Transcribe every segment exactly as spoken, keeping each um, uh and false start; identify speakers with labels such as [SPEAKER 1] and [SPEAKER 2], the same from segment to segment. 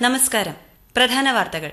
[SPEAKER 1] നമസ്കാരം. പ്രധാന വാർത്തകൾ.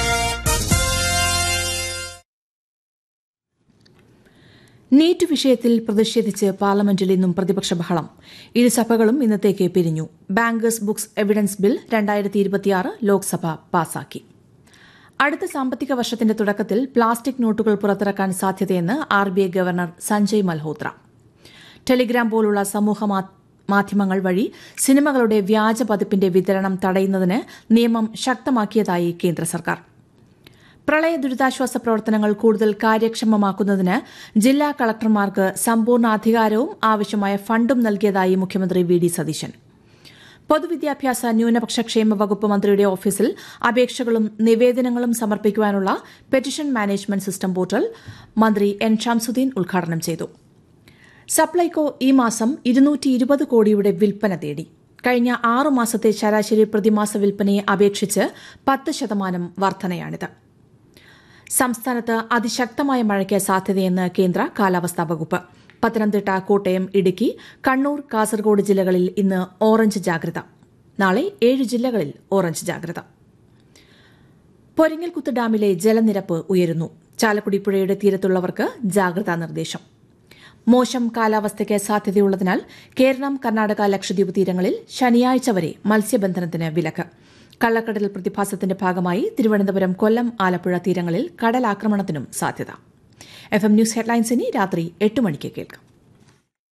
[SPEAKER 2] നീറ്റ് വിഷയത്തിൽ പ്രതിഷേധിച്ച് പാർലമെന്റിൽ ഇന്നും പ്രതിപക്ഷ ബഹളം. ഇരുസഭകളും ഇന്നത്തേക്ക് പിരിഞ്ഞു. ബാങ്കേഴ്സ് ബുക്സ് എവിഡൻസ് ബിൽ രണ്ടായിരത്തി ഇരുപത്തിയാറ് ലോക്സഭ പാസാക്കി. അടുത്ത സാമ്പത്തിക വർഷത്തിന്റെ തുടക്കത്തിൽ പ്ലാസ്റ്റിക് നോട്ടുകൾ പുറത്തിറക്കാൻ സാധ്യതയെന്ന് R B I governor Sanjay Malhotra. Telegram പോലുള്ള സമൂഹ മാധ്യമങ്ങൾ വഴി സിനിമകളുടെ വ്യാജ പതിപ്പിന്റെ വിതരണം തടയുന്നതിന് നിയമം ശക്തമാക്കിയതായി കേന്ദ്ര സർക്കാർ. പ്രളയ ദുരിതാശ്വാസ പ്രവർത്തനങ്ങൾ കൂടുതൽ കാര്യക്ഷമമാക്കുന്നതിന് ജില്ലാ കളക്ടർമാർക്ക് സമ്പൂർണ്ണ അധികാരവും ആവശ്യമായ ഫണ്ടും നൽകിയതായി മുഖ്യമന്ത്രി വി ഡി സതീശൻ. പൊതുവിദ്യാഭ്യാസ ന്യൂനപക്ഷ ക്ഷേമ വകുപ്പ് മന്ത്രിയുടെ ഓഫീസിൽ അപേക്ഷകളും നിവേദനങ്ങളും സമർപ്പിക്കുവാനുള്ള പെറ്റിഷൻ മാനേജ്മെന്റ് സിസ്റ്റം പോർട്ടൽ മന്ത്രി എൻ ഷംസുദ്ദീൻ ഉദ്ഘാടനം ചെയ്തു. സപ്ലൈകോ ഈ മാസം ഇരുന്നൂറ്റി ഇരുപത് കോടിയുടെ വിൽപ്പന നേടി. കഴിഞ്ഞ ആറു മാസത്തെ ശരാശരി പ്രതിമാസ വിൽപ്പനയെ അപേക്ഷിച്ച് പത്ത് ശതമാനം വർധനയാണിത്. സംസ്ഥാനത്ത് അതിശക്തമായ മഴയ്ക്ക് സാധ്യതയെന്ന് കേന്ദ്ര കാലാവസ്ഥാ വകുപ്പ്. പത്തനംതിട്ട, കോട്ടയം, ഇടുക്കി, കണ്ണൂർ, കാസർഗോഡ് ജില്ലകളിൽ ഇന്ന് ഓറഞ്ച് ജാഗ്രത. നാളെ ഏഴ് ജില്ലകളിൽ ഓറഞ്ച് ജാഗ്രത. പൊരിങ്ങൽകുത്ത് ഡാമിലെ ജലനിരപ്പ് ഉയരുന്നു. ചാലക്കുടി പുഴയുടെ തീരത്തുള്ളവർക്ക് ജാഗ്രതാ നിർദ്ദേശം. മോശം കാലാവസ്ഥയ്ക്ക് സാധ്യതയുള്ളതിനാൽ കേരളം, കർണാടക, ലക്ഷദ്വീപ് തീരങ്ങളിൽ ശനിയാഴ്ച വരെ മത്സ്യബന്ധനത്തിന് വിലക്ക്. കള്ളക്കടൽ പ്രതിഭാസത്തിന്റെ ഭാഗമായി തിരുവനന്തപുരം, കൊല്ലം, ആലപ്പുഴ തീരങ്ങളിൽ കടലാക്രമണത്തിനും സാധ്യത. എഫ് എം ന്യൂസ് ഹെഡ്ലൈൻസ് ഇനി രാത്രി എട്ട് മണിക്ക് കേൾക്കാം.